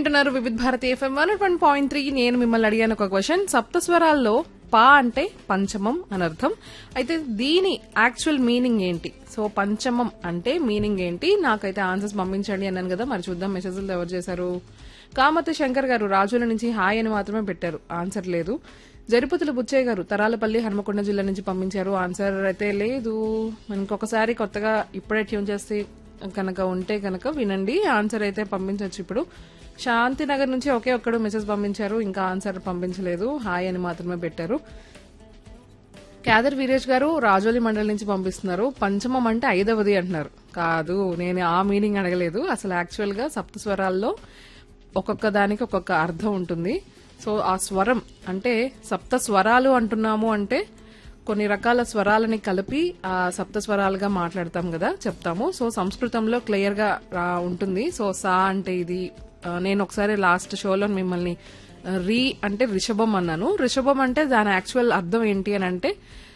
వింటున్నారు వివిధ భారతి ఎఫ్ఎం 101.3. నేను మిమ్మల్ని అడిగాను ఒక క్వశ్చన్. సప్తస్వరాల్లో పా అంటే పంచమం అని అర్థం. అయితే దీని యాక్చువల్ మీనింగ్ ఏంటి? సో పంచమం అంటే మీనింగ్ ఏంటి? నాకైతే ఆన్సర్స్ పంపించండి అన్నాను కదా, మరి చూద్దాం మెసేజ్లు ఎవరు చేశారు. కామతి శంకర్ గారు రాజుల నుంచి హాయ్ అని మాత్రమే పెట్టారు, ఆన్సర్ లేదు. జరిపుతుల బుచ్చయ్య గారు తరాలపల్లి హనుమకొండ జిల్లా నుంచి పంపించారు, ఆన్సర్ అయితే లేదు. ఇంకొకసారి కొత్తగా ఇప్పుడే ట్యూన్ చేస్తే కనుక ఉంటే కనుక వినండి, ఆన్సర్ అయితే పంపించవచ్చు. ఇప్పుడు శాంతినగర్ నుంచి ఒకే ఒక్కడు మెసేజ్ పంపించారు, ఇంకా ఆన్సర్ పంపించలేదు, హాయ్ అని మాత్రమే పెట్టారు. క్యాదర్ వీరేష్ గారు రాజోలి మండలి నుంచి పంపిస్తున్నారు, పంచమం అంటే 5వది అంటున్నారు. కాదు, నేను ఆ మీనింగ్ అడగలేదు. అసలు యాక్చువల్ గా సప్తస్వరాల్లో ఒక్కొక్క దానికి ఒక్కొక్క అర్థం ఉంటుంది. సో ఆ స్వరం అంటే సప్త స్వరాలు అంటున్నాము అంటే కొన్ని రకాల స్వరాలని కలిపి ఆ సప్త స్వరాలుగా మాట్లాడతాం కదా, చెప్తాము. సో సంస్కృతంలో క్లియర్ గా ఉంటుంది. సో సా అంటే ఇది. నేను ఒకసారి లాస్ట్ షోలో మిమ్మల్ని రీ అంటే రిషభం అన్నాను. రిషభం అంటే దాని యాక్చువల్ అర్థం ఏంటి అని అంటే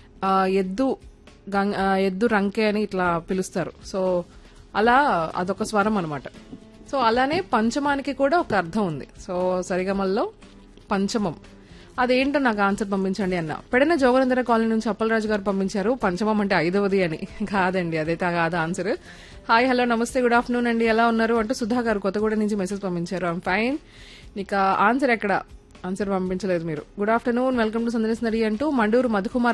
ఎద్దు రంకే అని ఇట్లా పిలుస్తారు. సో అలా అదొక స్వరం అనమాట. సో అలానే పంచమానికి కూడా ఒక అర్థం ఉంది. సో సరిగమల్లో పంచమం అదేంటో నాకు ఆన్సర్ పంపించండి అన్న. పెడన జోగనందర కాలనీ నుంచి అప్పలరాజు గారు పంపించారు, పంచమం అంటే 5వది అని. కాదండి, అదైతే కాదు ఆన్సర్. హాయ్ హలో నమస్తే గుడ్ ఆఫ్టర్నూన్ అండి, ఎలా ఉన్నారు అంటూ సుధా గారు కొత్తగూడ నుంచి మెసేజ్ పంపించారు. I'm fine. ఇక ఆన్సర్ ఎక్కడ? ఆన్సర్ పంపించలేదు మీరు. గుడ్ ఆఫ్టర్నూన్, వెల్కమ్ టు సందర్శనరీ అంటూ మండూరు మధుకుమార్